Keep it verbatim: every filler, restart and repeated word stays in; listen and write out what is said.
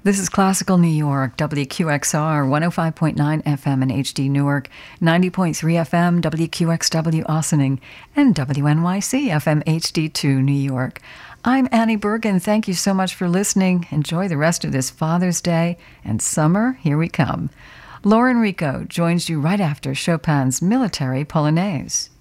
This is Classical New York, W Q X R, one oh five point nine F M in H D Newark, ninety point three F M, W Q X W Ossining, and W N Y C F M H D two New York. I'm Annie Bergen. Thank you so much for listening. Enjoy the rest of this Father's Day, and summer, here we come. Lauren Rico joins you right after Chopin's Military Polonaise.